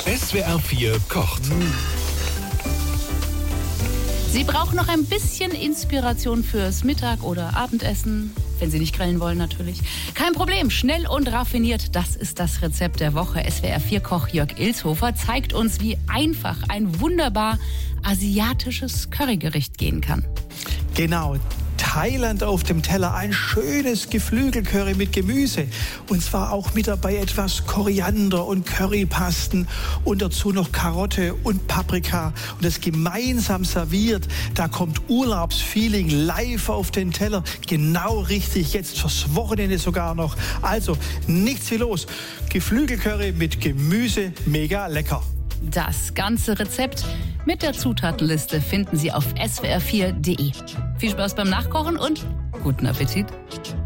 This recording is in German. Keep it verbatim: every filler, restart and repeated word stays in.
S W R vier kocht. Sie brauchen noch ein bisschen Inspiration fürs Mittag- oder Abendessen. Wenn Sie nicht grillen wollen, natürlich. Kein Problem, schnell und raffiniert, das ist das Rezept der Woche. S W R vier Koch Jörg Ilshofer zeigt uns, wie einfach ein wunderbar asiatisches Currygericht gehen kann. Genau. Thailand auf dem Teller, ein schönes Geflügelcurry mit Gemüse. Und zwar auch mit dabei etwas Koriander und Currypasten und dazu noch Karotte und Paprika. Und das gemeinsam serviert, da kommt Urlaubsfeeling live auf den Teller. Genau richtig, jetzt fürs Wochenende sogar noch. Also nichts wie los. Geflügelcurry mit Gemüse, mega lecker. Das ganze Rezept mit der Zutatenliste finden Sie auf S W R vier Punkt de. Viel Spaß beim Nachkochen und guten Appetit!